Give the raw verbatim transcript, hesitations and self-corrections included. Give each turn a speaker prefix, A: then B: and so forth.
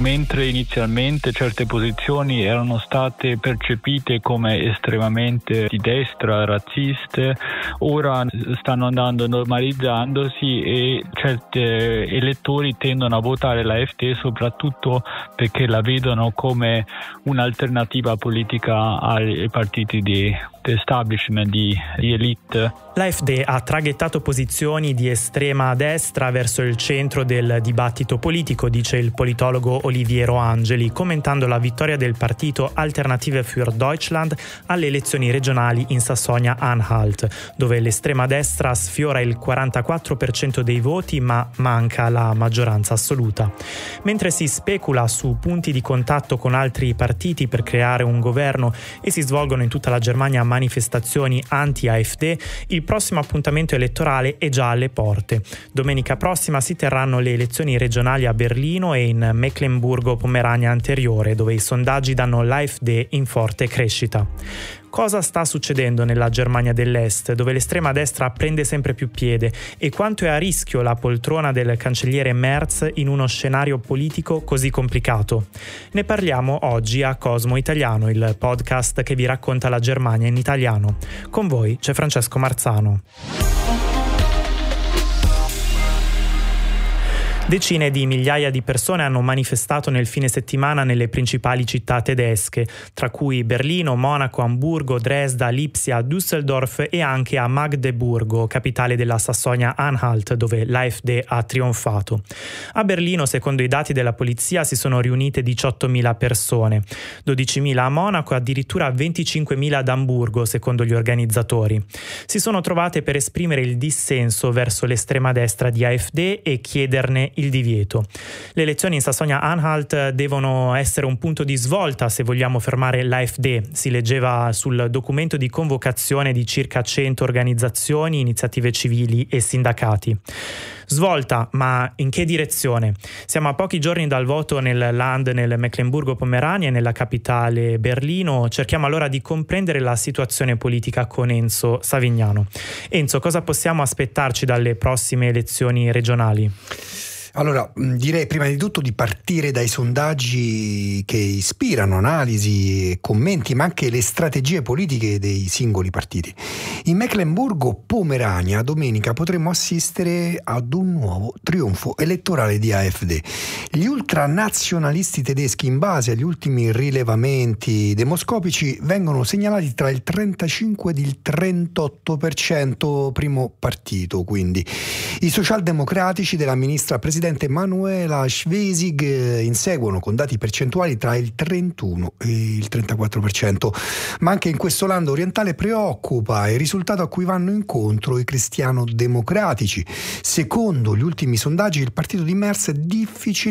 A: Mentre inizialmente certe posizioni erano state percepite come estremamente di destra, razziste, ora stanno andando normalizzandosi e certi elettori tendono a votare l'AfD soprattutto perché la vedono come un'alternativa politica ai partiti di establishment, di, di elite.
B: L'AfD ha traghettato posizioni di estrema destra verso il centro del dibattito politico, dice il politologo Oliviero Angeli, commentando la vittoria del partito Alternative für Deutschland alle elezioni regionali in Sassonia-Anhalt, dove l'estrema destra sfiora il quarantaquattro per cento dei voti ma manca la maggioranza assoluta. Mentre si specula su punti di contatto con altri partiti per creare un governo e si svolgono in tutta la Germania manifestazioni anti-AfD, il prossimo appuntamento elettorale è già alle porte. Domenica prossima si terranno le elezioni regionali a Berlino e in Meclemburgo-Pomerania Anteriore, dove i sondaggi danno l'AfD in forte crescita. Cosa sta succedendo nella Germania dell'Est, dove l'estrema destra prende sempre più piede, e quanto è a rischio la poltrona del cancelliere Merz in uno scenario politico così complicato? Ne parliamo oggi a Cosmo Italiano, il podcast che vi racconta la Germania in italiano. Con voi c'è Francesco Marzano. Decine di migliaia di persone hanno manifestato nel fine settimana nelle principali città tedesche, tra cui Berlino, Monaco, Amburgo, Dresda, Lipsia, Düsseldorf e anche a Magdeburgo, capitale della Sassonia-Anhalt, dove l'AfD ha trionfato. A Berlino, secondo i dati della polizia, si sono riunite diciottomila persone, dodicimila a Monaco e addirittura venticinquemila ad Amburgo, secondo gli organizzatori. Si sono trovate per esprimere il dissenso verso l'estrema destra di AfD e chiederne il divieto. Le elezioni in Sassonia-Anhalt devono essere un punto di svolta se vogliamo fermare l'AfD, si leggeva sul documento di convocazione di circa cento organizzazioni, iniziative civili e sindacati. Svolta, ma in che direzione? Siamo a pochi giorni dal voto nel Land, nel Meclemburgo-Pomerania e nella capitale Berlino. Cerchiamo allora di comprendere la situazione politica con Enzo Savignano. Enzo, cosa possiamo aspettarci dalle prossime elezioni regionali?
C: Allora, direi prima di tutto di partire dai sondaggi che ispirano analisi e commenti, ma anche le strategie politiche dei singoli partiti. In Meclemburgo-Pomerania domenica potremmo assistere ad un nuovo trionfo elettorale di AfD. Gli ultranazionalisti tedeschi, in base agli ultimi rilevamenti demoscopici, vengono segnalati tra il trentacinque ed il trentotto per cento, primo partito quindi. I socialdemocratici della ministra presidente Manuela Schwesig inseguono con dati percentuali tra il trentuno e il trentaquattro per cento, ma anche in questo land orientale preoccupa il risultato a cui vanno incontro i cristiano-democratici. Secondo gli ultimi sondaggi il partito di Merz difficilmente